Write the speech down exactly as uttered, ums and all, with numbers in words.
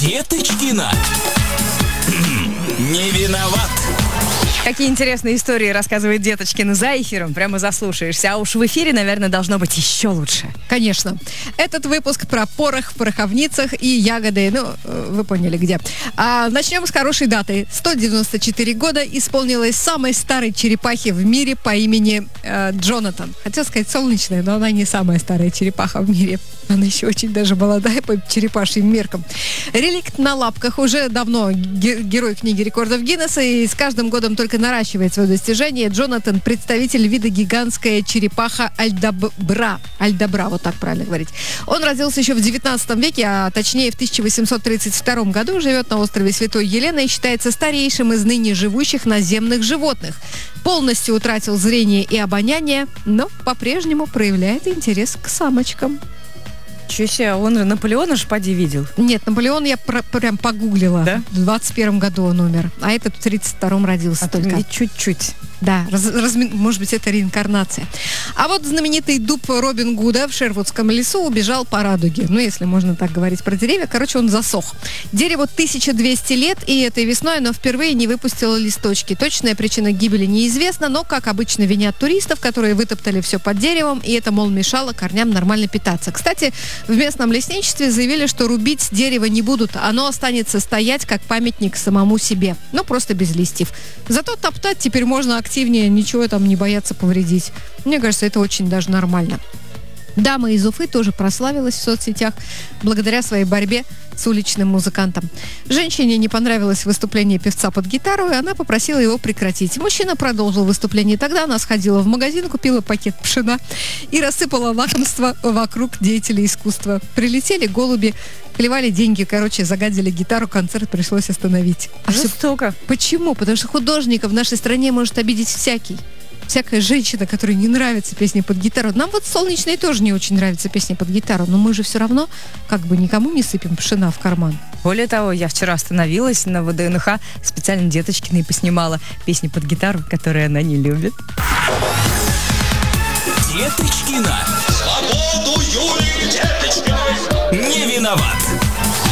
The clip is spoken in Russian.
Деточкина. Не виноват. Какие интересные истории рассказывает Деточкина за эфиром. Прямо заслушаешься. А уж в эфире, наверное, должно быть еще лучше. Конечно. Этот выпуск про порох в пороховницах и ягоды. Ну, вы поняли, где. А начнем с хорошей даты. сто девяносто четыре года исполнилась самой старой черепахе в мире по имени э, Джонатан. Хотела сказать солнечная, но она не самая старая черепаха в мире. Она еще очень даже молодая по черепашьим меркам. Реликт на лапках уже давно ге- герой книги рекордов Гиннесса, и с каждым годом только наращивает свое достижение. Джонатан – представитель вида гигантская черепаха альдабра. Альдабра, вот так правильно говорить. Он родился еще в девятнадцатом веке, а точнее в тысяча восемьсот тридцать втором году, живет на острове Святой Елены и считается старейшим из ныне живущих наземных животных. Полностью утратил зрение и обоняние, но по-прежнему проявляет интерес к самочкам. Чё себе, он Наполеона ж поди видел. Нет, Наполеон я про- прям погуглила. Да? В двадцать первом году он умер, а этот в тридцать втором родился А только. и чуть-чуть. Да, раз- разми- может быть, это реинкарнация. А вот знаменитый дуб Робин Гуда в Шервудском лесу убежал по радуге. Ну, если можно так говорить про деревья. Короче, он засох. Дереву тысяча двести лет, и этой весной оно впервые не выпустило листочки. Точная причина гибели неизвестна, но, как обычно, винят туристов, которые вытоптали все под деревом, и это, мол, мешало корням нормально питаться. Кстати, в местном лесничестве заявили, что рубить дерево не будут. Оно останется стоять как памятник самому себе. Но просто без листьев. Зато топтать теперь можно активнее, ничего там не бояться повредить. Мне кажется, это очень даже нормально. Дама из Уфы тоже прославилась в соцсетях благодаря своей борьбе с уличным музыкантом. Женщине не понравилось выступление певца под гитару, и она попросила его прекратить. Мужчина продолжил выступление. Тогда она сходила в магазин, купила пакет пшена и рассыпала лакомство вокруг деятелей искусства. Прилетели голуби, клевали деньги, короче, загадили гитару, концерт пришлось остановить. А всё- Жестоко. Почему? Потому что художника в нашей стране может обидеть всякий. Всякая женщина, которой не нравятся песни под гитару. Нам вот солнечной тоже не очень нравятся песни под гитару, но мы же все равно как бы никому не сыпем пшена в карман. Более того, я вчера остановилась на ВДНХ, специально Деточкиной поснимала песни под гитару, которые она не любит. Деточкина. Свободу Юлии Деточкиной. Не виноват.